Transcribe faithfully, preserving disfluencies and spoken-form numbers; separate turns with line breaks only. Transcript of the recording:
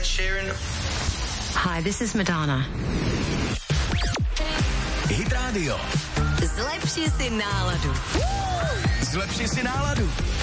Sheeran.
Hi, this is Madonna.
Hit Radio.
Zlepši si náladu.
Zlepši si náladu.